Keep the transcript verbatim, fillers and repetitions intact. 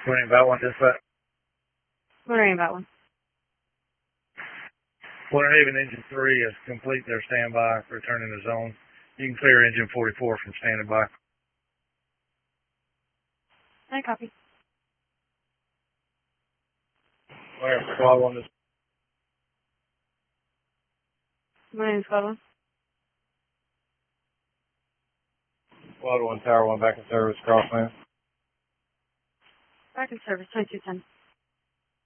Winning about one dispatch. Wondering about one. Winter Haven Engine three is complete their standby, returning to zone. You can clear Engine forty-four from standing by. I copy. Winter Squad one. My name's Squad one. Squad one, Tower one, back in service, crossman. Back in service, twenty-two ten.